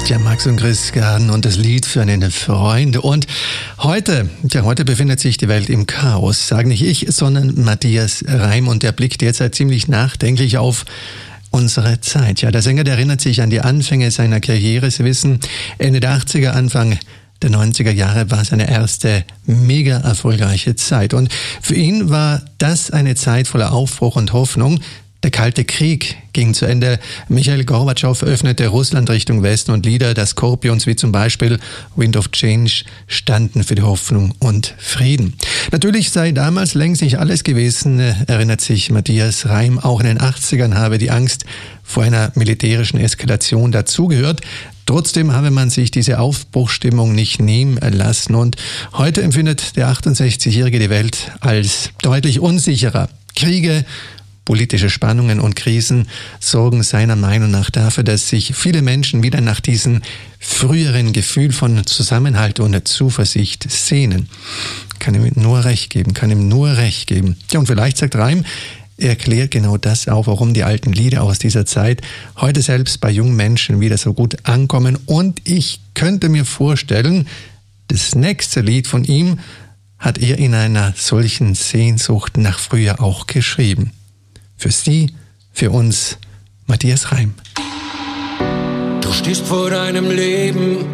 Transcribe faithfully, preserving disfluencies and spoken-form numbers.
Tja, Max und Christian und das Lied für eine Freunde. Und heute, ja, heute befindet sich die Welt im Chaos. Sage nicht ich, sondern Matthias Reim. Und der blickt derzeit ziemlich nachdenklich auf unsere Zeit. Ja, der Sänger, der erinnert sich an die Anfänge seiner Karriere. Sie wissen, Ende der achtziger, Anfang der neunziger Jahre war seine erste mega erfolgreiche Zeit. Und für ihn war das eine Zeit voller Aufbruch und Hoffnung. Der Kalte Krieg ging zu Ende. Michail Gorbatschow öffnete Russland Richtung Westen und Lieder der Scorpions wie zum Beispiel Wind of Change standen für die Hoffnung und Frieden. Natürlich sei damals längst nicht alles gewesen, erinnert sich Matthias Reim. Auch in den achtzigern habe die Angst vor einer militärischen Eskalation dazugehört. Trotzdem habe man sich diese Aufbruchsstimmung nicht nehmen lassen und heute empfindet der achtundsechzigjährige die Welt als deutlich unsicherer. Kriege, politische Spannungen und Krisen sorgen seiner Meinung nach dafür, dass sich viele Menschen wieder nach diesem früheren Gefühl von Zusammenhalt und Zuversicht sehnen. Kann ihm nur recht geben, kann ihm nur recht geben. Ja, und vielleicht sagt Reim, er erklärt genau das auch, warum die alten Lieder aus dieser Zeit heute selbst bei jungen Menschen wieder so gut ankommen. Und ich könnte mir vorstellen, das nächste Lied von ihm hat er in einer solchen Sehnsucht nach früher auch geschrieben. Für Sie, für uns, Matthias Reim. Du stehst vor deinem Leben